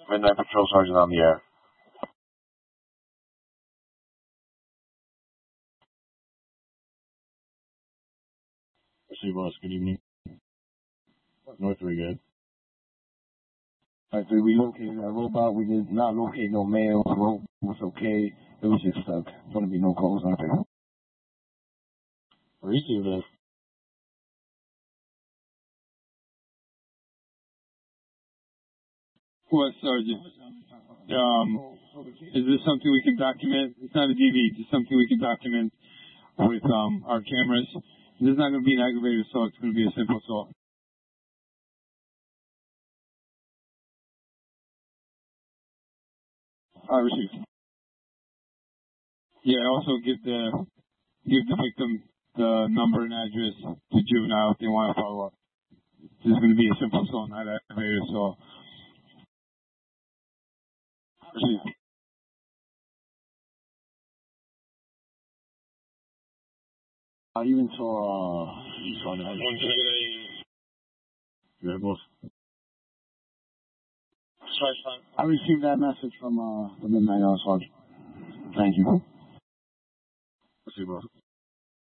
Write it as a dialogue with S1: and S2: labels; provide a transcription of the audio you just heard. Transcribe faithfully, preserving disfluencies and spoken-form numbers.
S1: Midnight Patrol Sergeant on the air. Receive us. Good evening. North three, good.
S2: Alright, three, we located that robot. We did not locate no mail. The rope was okay. It was just stuck. There's going to be no calls on it.
S1: Receive this.
S3: What, Sergeant? Um, is this something we can document? It's not a D V. It's something we can document with um our cameras. This is not going to be an aggravated assault. It's going to be a simple assault. I received. Yeah, also give the give the victim the number and address to juvenile if they want to follow up. This is going to be a simple assault, not aggravated assault. Received.
S2: I even saw, uh, you saw that.
S1: Good, boss.
S2: I received that message from, uh, the Midnight uh, Sergeant. Thank you.
S1: Receive, boss.